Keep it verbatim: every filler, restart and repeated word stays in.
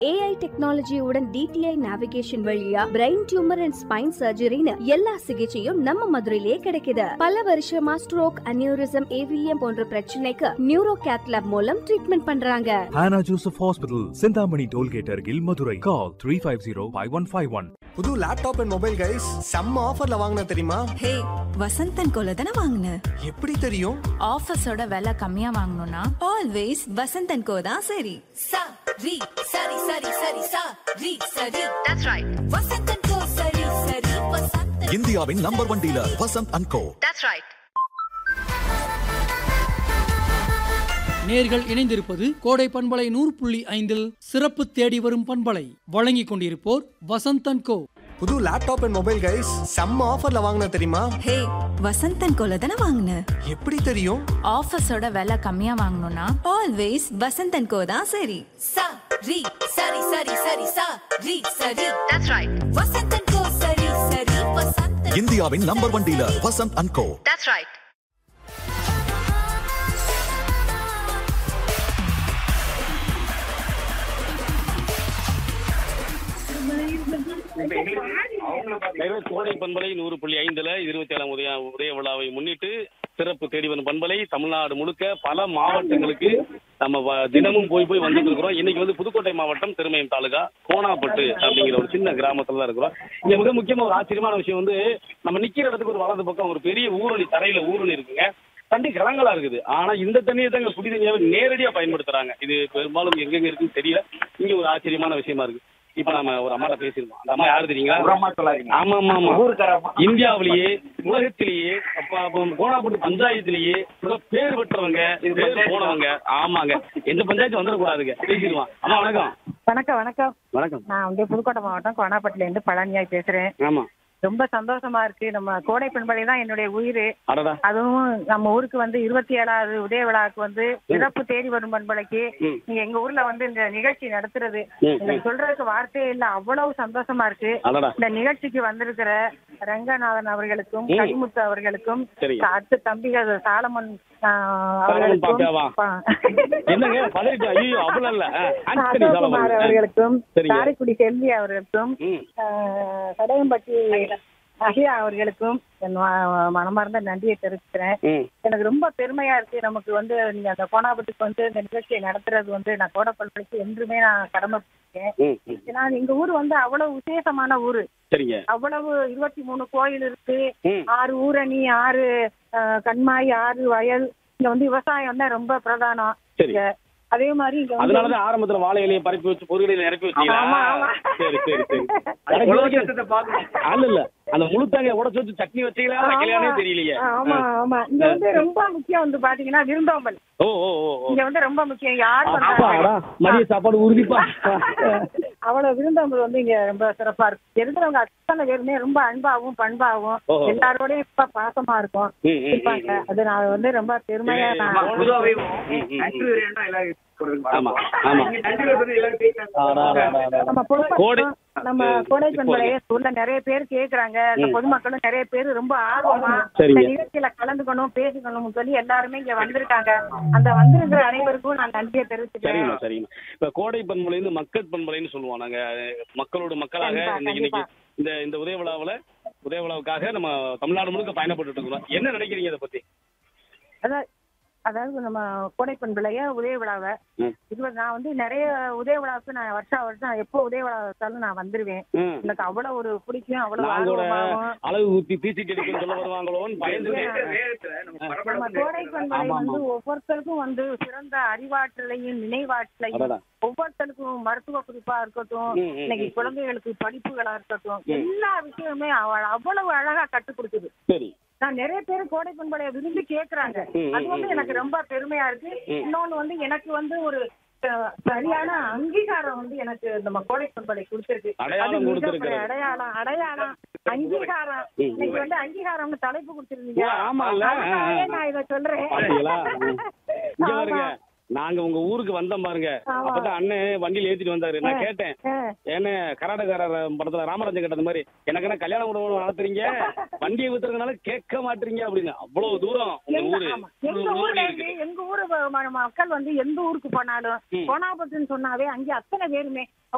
A I டெக்னாலஜியுடன் D T I navigation வழியா brain tumour and spine சர்ஜரின்னு எல்லா சிகிச்சையும் நம்ம மதுரையிலே கிடைக்குது. பல வருஷமா stroke, aneurysm, A V M போன்ற பிரச்சனைக்கு நியூரோ கேத் லேப் மூலம் ட்ரீட்மெண்ட் பண்றாங்க. Hannah Joseph Hospital, Sindhamani Tollgate அருகில் Madurai. Call three five zero five one five one. புது லேப்டாப் அண்ட் மொபைல் கைஸ் செம்ம ஆஃபர்ல வாங்குன தெரியுமா? ஹே, வசந்தன் கோல தான வாங்குன. எப்படி தெரியும்? ஆஃபர்ஸோட விலை கம்மியா வாங்கணும்னா ஆல்வேஸ் வசந்தன் கோ தான் சரி. சா ரி சரி சரி சரி சா ரி சரி. That's right. வசந்தன் கோ சரி சரி வசந்தன். இந்தியாவின் number one dealer Vasanth and go. That's right. நேர்கள் இணைந்திருப்பது கோடை பண்பலை நூறு புள்ளி ஐந்தில் சிறப்பு தேடி வரும் பண்பலை வழங்கிக் கொண்டிருப்போர் வசந்தன் கோ. புது லேப்டாப் அண்ட் மொபைல் கைஸ் செம்ம ஆஃபர்ல வாங்குன தெரியுமா? ஹே, வசந்தன் கோல தான வாங்குன. எப்படி தெரியும்? ஆஃபர்ஸோட விலை கம்மியா வாங்கணும்னா ஆல்வேஸ் வசந்தன் கோ தான் சரி. சா ரி சரி சரி சரி சா ரி சரி. That's right. வசந்தன் கோ சரி சரி வசந்தன். இந்தியாவின் number one dealer Vasanth and go. That's right. கோடை பண்பலை நூறு புள்ளி ஐந்துல இருபத்தி ஏழாம் உதய உதய விழாவை முன்னிட்டு சிறப்பு தேடி வரும் பண்பலை தமிழ்நாடு முழுக்க பல மாவட்டங்களுக்கு நம்ம தினமும் போய் போய் வந்துட்டு இருக்கிறோம். இன்னைக்கு வந்து புதுக்கோட்டை மாவட்டம் திருமயம் தாலுகா கோணாப்பட்டு அப்படிங்கிற ஒரு சின்ன கிராமத்துல தான் இருக்கிறோம். இங்க மிக முக்கியமா ஒரு ஆச்சரியமான விஷயம் வந்து நம்ம நிக்கிற இடத்துக்கு ஒரு வலது பக்கம் ஒரு பெரிய ஊரணி, தரையில ஊரணி இருக்குங்க. தண்ணி கலங்களா இருக்குது. ஆனா இந்த தண்ணியை தான் இங்க குடி தண்ணியாவே நேரடியா பயன்படுத்துறாங்க. இது பெரும்பாலும் எங்கெங்க இருக்குன்னு தெரியல. இங்க ஒரு ஆச்சரியமான விஷயமா இருக்கு. இப்ப நம்ம ஒரு அம்மாட்ட பேசிருக்கோம். அந்த அம்மா யாரு தெரியுங்களா? ஆமா ஆமா ஆமா இந்தியாவிலேயே உலகத்திலேயே கோணாப்பட்டு பஞ்சாயத்திலேயே பேர் பெற்றவங்க, பேர் போனவங்க. ஆமாங்க, எந்த பஞ்சாயத்து வந்துடக்கூடாதுங்க. பேசிடுவான். அம்மா வணக்கம். வணக்கம் வணக்கம் வணக்கம். நான் வந்து புதுக்கோட்டை மாவட்டம் கோணாப்பட்டில இருந்து பழனியாய் பேசுறேன். ஆமா, ரொம்ப சந்தோஷமா இருக்கு. நம்ம கோடை பெண்பலை தான் என்னுடைய உயிர். அடடா. அதுவும் நம்ம ஊருக்கு வந்து இருபத்தி ஏழாவது உதய விழாவுக்கு வந்து சிறப்பு தேடி வரும் பண்பலைக்கு நீங்க எங்க ஊர்ல வந்து இந்த நிகழ்ச்சி நடத்துறது எனக்கு சொல்றதுக்கு வார்த்தையே இல்ல. அவ்வளவு சந்தோஷமா இருக்கு. இந்த நிகழ்ச்சிக்கு வந்திருக்கிற ரங்கநாதன் அவர்களுக்கும் கனிமுத்து அவர்களுக்கும் அடுத்த தம்பிகள் சாலமன் அவர்களுக்கும் காரைக்குடி செல்வி அவர்களுக்கும் கடையம்பட்டி அகியா அவர்களுக்கும் மனமார்ந்த நன்றியை தெரிவிக்கிறேன். எனக்கு ரொம்ப பெருமையா இருக்கு. நமக்கு வந்து நீங்க அந்த கோணாபட்டுக்கு வந்து இந்த நிகழ்ச்சியை நடத்துறது வந்து நான் கோடைப்பள்ளிக்கு என்றுமே நான் கடமைப்பட்டிருக்கேன். ஏன்னா எங்க ஊர் வந்து அவ்வளவு விசேஷமான ஊரு. அவ்வளவு இருபத்தி மூணு கோயில் இருக்கு, ஆறு ஊரணி, ஆறு கண்மாய், ஆறு வயல். இங்க வந்து விவசாயம் தான் ரொம்ப பிரதானம். அதே மாதிரி அதனாலதான் ஆரம்பத்துல வாழை இலையை பரப்பி வச்சு பொருட்களை நிரப்பி வச்சீங்களா? சரி சரி சரி. அல்ல இல்ல, அந்த முழுத்தாங்க உடச்சு வச்சு சட்னி வச்சீங்களா வைக்கலையானே தெரியலையே. ஆமா ஆமா இங்க வந்து ரொம்ப முக்கியம் வந்து பாத்தீங்கன்னா விருந்தோம்பல். ஓ ஓ ஓ இங்க வந்து ரொம்ப முக்கியம். யார் மதிய சாப்பாடு உறுதிப்பா. அவ்வளவு விருந்தோம்பல் வந்து இங்க ரொம்ப சிறப்பா இருக்கு. இருக்கிறவங்க அத்தனை பேருமே ரொம்ப அன்பாவும் பண்பாவும் எல்லாரோடய இப்ப பாசமா இருக்கும் இருப்பாங்க. அது நான் வந்து ரொம்ப பெருமையா நம்ம கோடை பெண்களையே உள்ள நிறைய பேர் கேக்குறாங்க. பொதுமக்களும் நிறைய பேர் ரொம்ப ஆர்வமா இந்த நிகழ்ச்சியில கலந்துக்கணும், பேசிக்கணும்னு சொல்லி எல்லாருமே இங்க வந்திருக்காங்க. அந்த வந்திருக்கிற அனைவருக்கும் நான் நன்றியை தெரிவிச்சுக்கிறேன். சரிங்க. இப்ப கோடை பண்பலைன்னு மக்கள் பண்பலைன்னு சொல்லுவோம். நாங்க மக்களோட மக்களாக இன்னைக்கு இந்த இந்த உதய விழாவுல உதய விழாவுக்காக நம்ம தமிழ்நாடு முழுக்க பயணப்பட்டு இருக்கிறோம். என்ன நினைக்கிறீங்க இதை பத்தி? அதான் அதாவது நம்ம கோடை பெண்பிள்ளைய உதய விழாவை இருபது நான் வந்து நிறைய உதய விழாவுக்கு நான் வருஷா வருஷம் எப்போ உதய விழா வச்சாலும் நான் வந்துருவேன். எனக்கு அவ்வளவு ஒரு பிடிக்கும். அவ்வளவு அளவு ஊத்தி தீச்சி கிடைக்கும் சொல்ல வருவாங்களோன்னு பயந்து. நம்ம கோடை பெண்பிள்ளை வந்து ஒவ்வொருத்தருக்கும் வந்து சிறந்த அறிவாற்றலையும் நினைவாற்றலையும், ஒவ்வொருத்தருக்கும் மருத்துவ குறிப்பா இருக்கட்டும், இன்னைக்கு குழந்தைகளுக்கு படிப்புகளா இருக்கட்டும், எல்லா விஷயமுமே அவ்வளவு அழகா கற்றுக் கொடுக்குது. நான் நிறைய பேர் கோடை பண்பலைய விரும்பி கேக்குறாங்க. அது வந்து எனக்கு ரொம்ப பெருமையா இருக்கு. இன்னொன்னு வந்து எனக்கு வந்து ஒரு சரியான அங்கீகாரம் வந்து எனக்கு நம்ம கோடை பண்பலை கொடுத்திருக்கு. அடையாளம் அடையாளம் அங்கீகாரம். இன்னைக்கு வந்து அங்கீகாரம்னு தலைப்பு கொடுத்திருந்தீங்க. நான் இதை சொல்றேன். நாங்க உங்க ஊருக்கு வந்தோம் பாருங்க. அப்பதான் அண்ணன் வண்டியில ஏத்திட்டு வந்தாரு. நான் கேட்டேன், என்ன கராடக்காரர் படத்துல ராமராஜன் கேட்டது மாதிரி எனக்கு என்ன கல்யாணம் உணவு நடத்துறீங்க, வண்டியை வித்துறதுனால கேட்க மாட்டீங்க அப்படின்னு. அவ்வளவு தூரம் உங்க ஊரு. எங்க ஊரு மக்கள் வந்து எந்த ஊருக்கு போனாலும் கோணாபட்டுன்னு சொன்னாவே அங்கே அத்தனை பேருமே